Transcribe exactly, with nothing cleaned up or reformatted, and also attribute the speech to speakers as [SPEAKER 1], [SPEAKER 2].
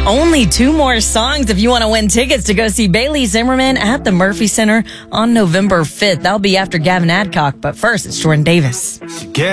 [SPEAKER 1] Only two more songs if you want to win tickets to go see Bailey Zimmerman at the Murphy Center on November fifth. That'll be after Gavin Adcock, but first it's Jordan Davis.